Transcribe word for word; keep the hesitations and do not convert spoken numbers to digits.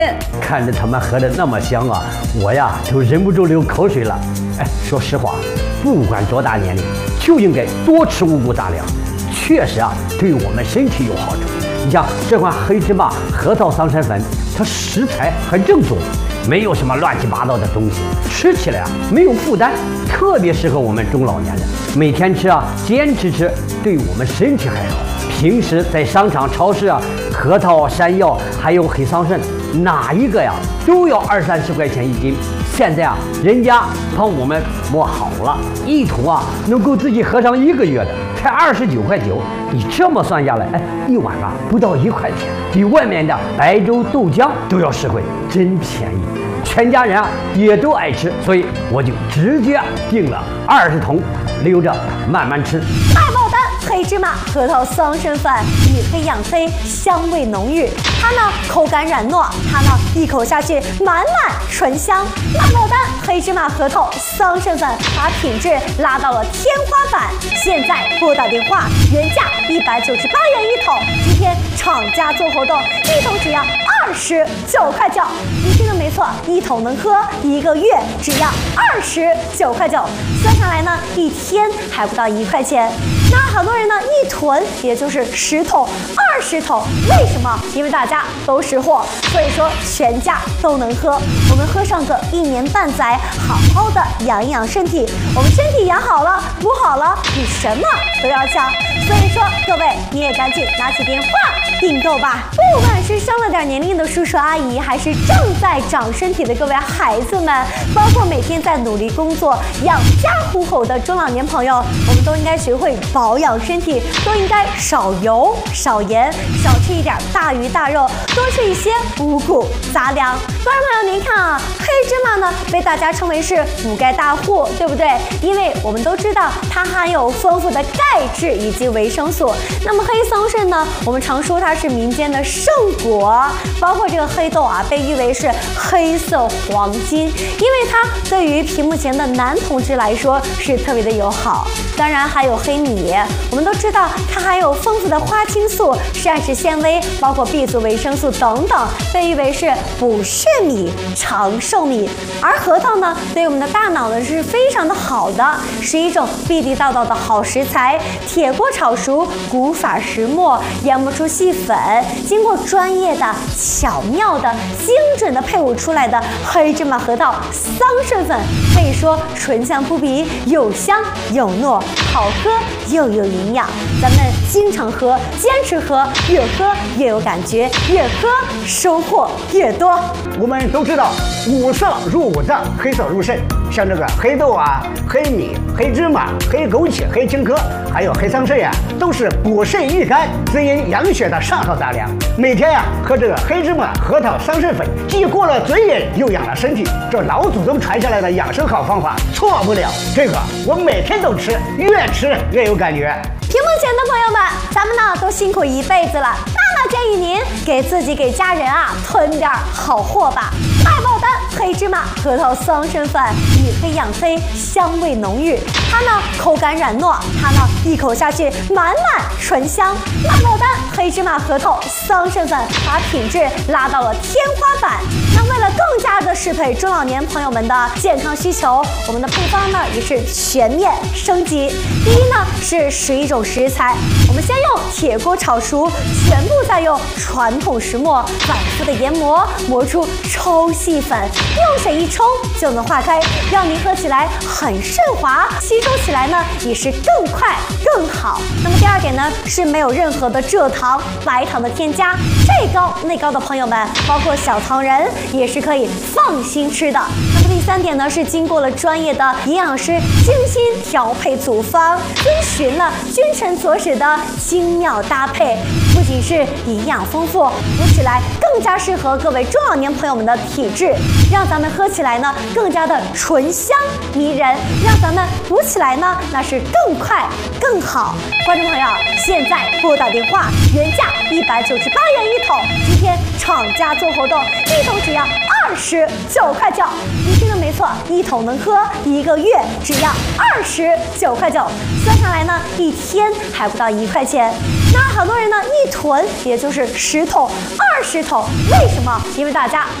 看着他们喝的那么香啊，我呀都忍不住流口水了。哎，说实话，不管多大年龄，就应该多吃五谷杂粮，确实啊，对我们身体有好处。你像这款黑芝麻核桃桑葚粉，它食材很正宗，没有什么乱七八糟的东西，吃起来啊没有负担，特别适合我们中老年人。每天吃啊，坚持吃，对我们身体还好。平时在商场、超市啊，核桃、山药还有黑桑葚，哪一个呀都要二三十块钱一斤。现在啊，人家帮我们磨好了，一桶啊能够自己喝上一个月的，才二十九块九。你这么算下来，哎，一碗啊不到一块钱，比外面的白粥豆浆都要实惠，真便宜。全家人啊也都爱吃，所以我就直接订了二十桶，留着慢慢吃。 大爆单黑芝麻核桃桑葚粉，以黑养黑，香味浓郁。它呢口感软糯，它呢一口下去满满醇香。大爆单黑芝麻核桃桑葚粉，把品质拉到了天花板。现在拨打电话，原价一百九十八元一桶，今天厂家做活动，一桶只要二十九块九。你听的没错，一桶能喝一个月，只要二十九块九。算下来呢，一天还不到一块钱。那很多人呢一囤也就是十桶、二十桶，为什么？因为大家都识货，所以说全家都能喝。我们喝上个一年半载，好好的养一养身体。我们身体养好了、补好了，比什么都要强。所以说，各位你也赶紧拿起电话订购吧。不管是上了点年龄的叔叔阿姨，还是正在长身体的各位孩子们，包括每天在努力工作、养家糊口的中老年朋友，我们都应该学会保养身体，都应该少油、少盐，少吃一点大鱼大肉，多吃一些五谷杂粮。观众朋友，您看啊，黑芝麻呢被大家称为是补钙大户，对不对？因为我们都知道它含有丰富的钙质以及维生素。那么黑桑葚呢，我们常说它是民间的圣果，包括这个黑豆啊，被誉为是黑色黄金，因为它对于屏幕前的男同志来说是特别的友好。当然还有黑米，我们都知道它含有丰富的花青素、膳食纤维，包括 B 族维生素等等，被誉为是补肾米、长寿米。而核桃呢，对我们的大脑呢是非常的好的，是一种地地道道的好食材。铁锅炒熟，古法石磨，研磨出细粉，经过专业的、巧妙的、精准的配伍出来的黑芝麻核桃桑葚粉，可以说醇香扑鼻，有香有糯，好喝又有营养。咱们经常喝，坚持喝，越喝越有感觉，越喝收获越多。 我们都知道，五色入五脏，黑色入肾。像这个黑豆啊、黑米、黑芝麻、黑枸杞、黑青稞，还有黑桑葚呀，都是补肾益肝、滋阴养血的上好杂粮。每天呀，喝这个黑芝麻核桃桑葚粉，既过了嘴瘾，又养了身体。这老祖宗传下来的养生好方法，错不了。这个我每天都吃，越吃越有感觉。 屏幕前的朋友们，咱们呢都辛苦一辈子了，那么建议您给自己给家人啊囤点好货吧。大爆单黑芝麻核桃桑葚粉，以黑养黑，香味浓郁。它呢口感软糯，它呢一口下去满满醇香。大爆单黑芝麻核桃桑葚粉，把品质拉到了天花板。那为了更加的适配中老年朋友们的健康需求，我们的配方呢也是全面升级。第一呢是十一种食材，我们先用铁锅炒熟，全部再用传统石磨反复的研磨，磨出超细粉，用水一冲就能化开，让您喝起来很顺滑，吸收起来呢也是更快更好。那么第二点呢是没有任何的蔗糖、白糖的添加，这高那高的朋友们，包括小糖人也是可以放心吃的。那么第三点呢是经过了专业的营养师精心调配组方，遵循了君臣佐使的精妙搭配，不仅是营养丰富，补起来更加适合各位中老年朋友们的体质，让咱们喝起来呢更加的醇香迷人，让咱们补起来呢那是更快更好。观众朋友，现在拨打电话，原价一百九十八元一桶，今天厂家做活动，一桶只要二二十九块九。你听的没错，一桶能喝一个月，只要二十九块九，算下来呢，一天还不到一块钱。那很多人呢一囤也就是十桶、二十桶，为什么？因为大家